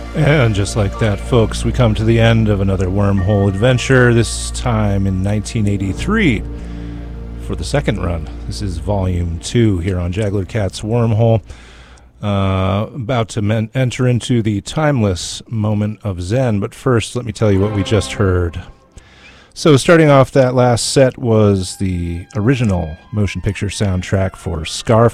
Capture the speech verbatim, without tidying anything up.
And just like that, folks, we come to the end of another wormhole adventure, this time in nineteen eighty-three for the second run. This is volume two here on Jaggler Cat's Wormhole. Uh, about to men- enter into the timeless moment of Zen, but first let me tell you what we just heard. So starting off, that last set was the original motion picture soundtrack for Scarface.